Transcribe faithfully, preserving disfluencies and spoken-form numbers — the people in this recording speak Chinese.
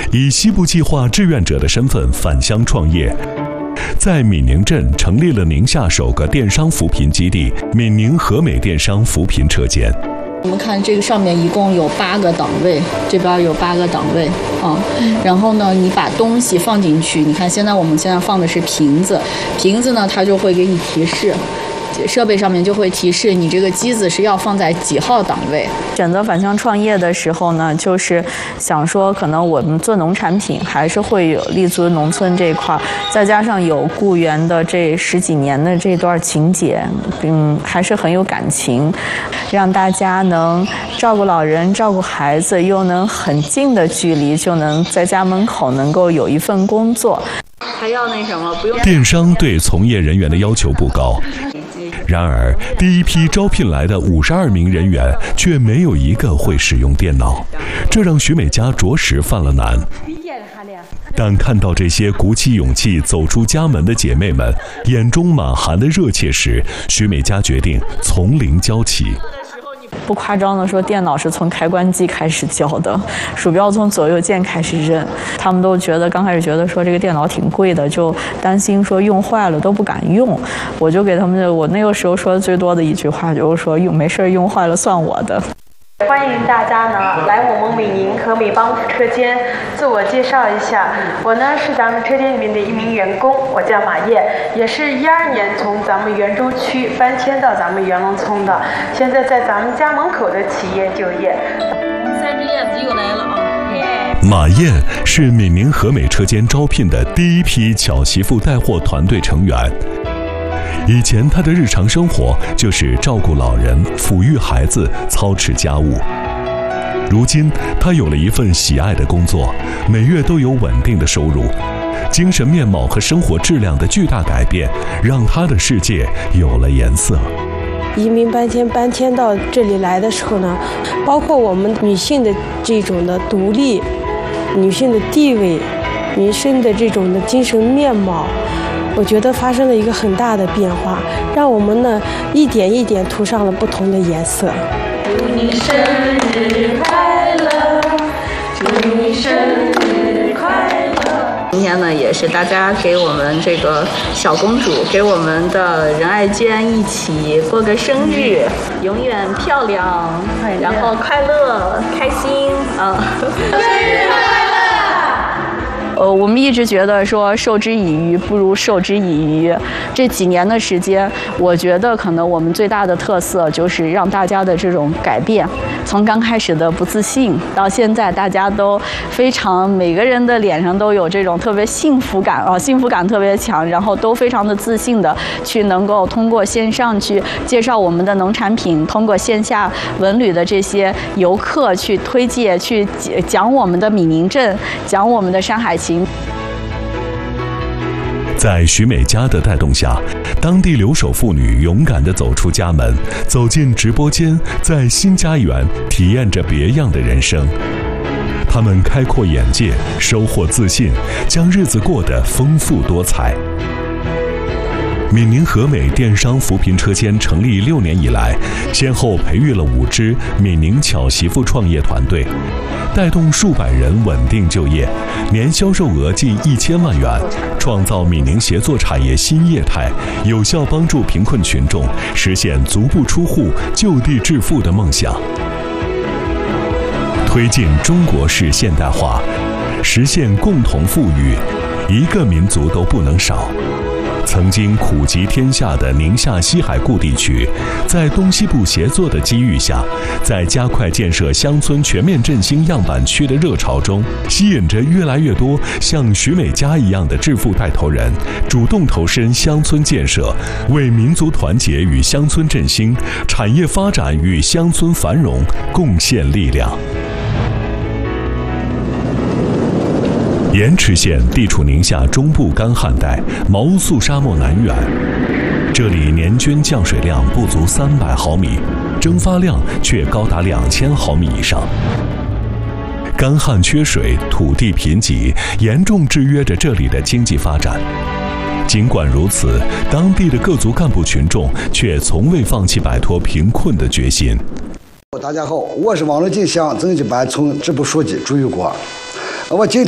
以西部计划志愿者的身份返乡创业，在闽宁镇成立了宁夏首个电商扶贫基地——闽宁和美电商扶贫车间。 我们看这个上面一共有八个档位，这边有八个档位啊。然后呢，你把东西放进去，你看现在我们现在放的是瓶子，瓶子呢它就会给你提示。设备上面就会提示你这个机子是要放在几号档位。 选择返乡创业的时候呢，就是想说，可能我们做农产品还是会有立足农村这一块，再加上有雇员的这十几年的这段情节，嗯，还是很有感情，让大家能照顾老人、照顾孩子，又能很近的距离就能在家门口能够有一份工作。 还要那什么？不用。 电商对从业人员的要求不高。然而，第一批招聘来的五十二名人员却没有一个会使用电脑，这让徐美佳着实犯了难。但看到这些鼓起勇气走出家门的姐妹们眼中满含的热切时，徐美佳决定从零教起。 不夸张的说，电脑是从开关机开始教的，鼠标从左右键开始认。他们都觉得刚开始觉得说这个电脑挺贵的，就担心说用坏了都不敢用。我就给他们，我那个时候说的最多的一句话就是说，用没事用坏了算我的。 欢迎大家呢来我们闽宁和美帮扶车间，自我介绍一下，我呢是咱们车间里面的一名员工，我叫马燕，也是一二年从咱们袁州区搬迁到咱们袁龙村的，现在在咱们家门口的企业就业。 三只燕子又来了啊！ 马燕是闽宁和美车间招聘的第一批巧媳妇带货团队成员。以前她的日常生活就是照顾老人、抚育孩子、操持家务。如今她有了一份喜爱的工作，每月都有稳定的收入，精神面貌和生活质量的巨大改变，让她的世界有了颜色。 移民搬迁搬迁到这里来的时候呢，包括我们女性的这种的独立、女性的地位、女性的这种的精神面貌，我觉得发生了一个很大的变化，让我们呢一点一点涂上了不同的颜色。 祝你生日快乐，祝你生日快乐。 今天呢，也是大家给我们这个小公主，给我们的任爱娟一起过个生日，永远漂亮，然后快乐、开心啊！生日快乐！ 呃，我们一直觉得说授之以鱼不如授之以渔。这几年的时间，我觉得可能我们最大的特色就是让大家的这种改变，从刚开始的不自信，到现在大家都非常，每个人的脸上都有这种特别幸福感啊，幸福感特别强，然后都非常的自信的去能够通过线上去介绍我们的农产品，通过线下文旅的这些游客去推介，去讲我们的闽宁镇，讲我们的山海情。 在徐美佳的带动下，当地留守妇女勇敢地走出家门，走进直播间，在新家园体验着别样的人生。她们开阔眼界，收获自信，将日子过得丰富多彩。闽宁和美电商扶贫车间成立六年以来，先后培育了五支闽宁巧媳妇创业团队，带动数百人稳定就业，年销售额近一千万元，创造闽宁协作产业新业态，有效帮助贫困群众实现足不出户就地致富的梦想，推进中国式现代化，实现共同富裕，一个民族都不能少。曾经苦极天下的宁夏西海固地区，在东西部协作的机遇下，在加快建设乡村全面振兴样板区的热潮中，吸引着越来越多像徐美佳一样的致富带头人，主动投身乡村建设，为民族团结与乡村振兴、产业发展与乡村繁荣贡献力量。盐池县地处宁夏中部干旱带，毛乌素沙漠南缘，这里年均降水量不足三百毫米，蒸发量却高达两千毫米以上。干旱缺水，土地贫瘠，严重制约着这里的经济发展。尽管如此，当地的各族干部群众却从未放弃摆脱贫困的决心。 大家好，我是网络进乡增级班村支部书记朱玉国。我今天